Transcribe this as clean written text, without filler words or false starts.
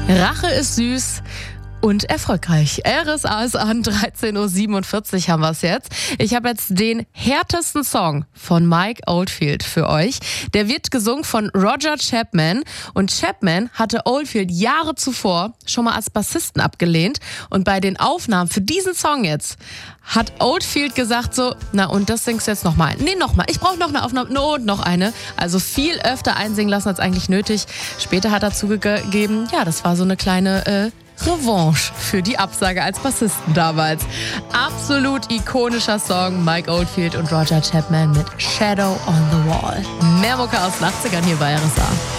Rache ist süß und erfolgreich. RSA ist an, 13.47 Uhr haben wir es jetzt. Ich habe jetzt den härtesten Song von Mike Oldfield für euch. Der wird gesungen von Roger Chapman. Und Chapman hatte Oldfield Jahre zuvor schon mal als Bassisten abgelehnt. Und bei den Aufnahmen für diesen Song jetzt hat Oldfield gesagt so, na und das singst du jetzt nochmal. Nee, nochmal. Ich brauche noch eine Aufnahme. No, und noch eine. Also viel öfter einsingen lassen als eigentlich nötig. Später hat er zugegeben, ja, das war so eine kleine Revanche für die Absage als Bassisten damals. Absolut ikonischer Song, Mike Oldfield und Roger Chapman mit Shadow on the Wall. Mehr Mucke aus den 80ern hier bei RSA.